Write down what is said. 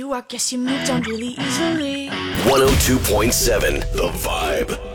you, I guess you moved on really easily. 102.7 The Vibe.